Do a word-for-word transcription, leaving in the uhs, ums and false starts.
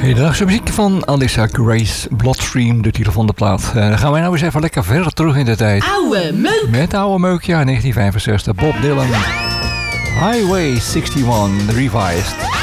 Hedendaagse muziek van Alyssa Grace, Bloodstream, de titel van de plaat. Uh, dan gaan wij nou eens even lekker verder terug in de tijd. Oude meuk! Met oude meuk, ja, negentien vijfenzestig. Bob Dylan. Highway eenenzestig, revised.